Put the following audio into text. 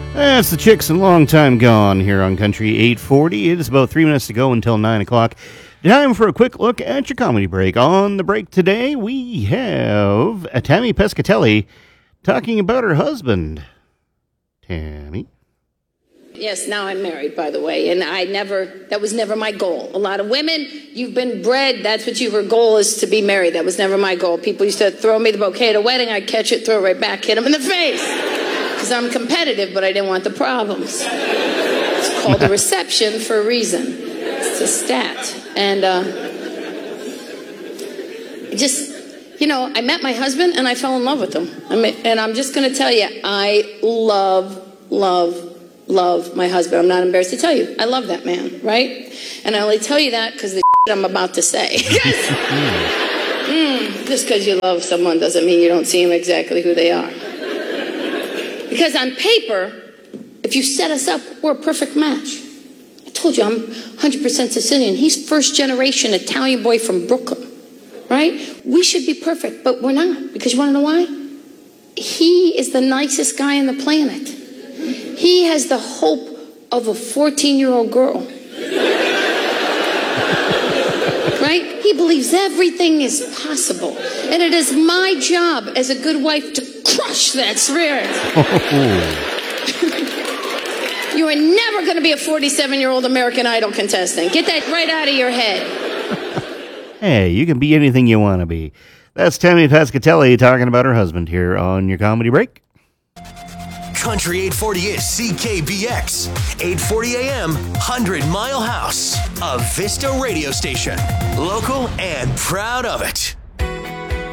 That's the Chicks and Long Time Gone here on Country 840. It is about 3 minutes to go until 9 o'clock. Time for a quick look at your comedy break. On the break today, we have Tammy Pescatelli talking about her husband. Tammy? Yes, now I'm married, by the way, and that was never my goal. A lot of women, you've been bred, that's what your goal is, to be married. That was never my goal. People used to throw me the bouquet at a wedding, I'd catch it, throw it right back, hit them in the face. Because I'm competitive, but I didn't want the problems. It's called a reception for a reason. It's a stat. And I met my husband and I fell in love with him. And I'm just going to tell you, I love my husband. I'm not embarrassed to tell you. I love that man, right? And I only tell you that because the shit I'm about to say. Just because you love someone doesn't mean you don't see them exactly who they are. Because on paper, if you set us up, we're a perfect match. I told you, I'm 100% Sicilian. He's first generation Italian boy from Brooklyn, right? We should be perfect, but we're not. Because you want to know why? He is the nicest guy on the planet. He has the hope of a 14-year-old girl. Right? He believes everything is possible. And it is my job as a good wife to crush that spirit. You are never going to be a 47-year-old American Idol contestant. Get that right out of your head. Hey, you can be anything you want to be. That's Tammy Pescatelli talking about her husband here on your comedy break. Country 840 is CKBX. 840 AM, 100 Mile House. A Vista radio station. Local and proud of it.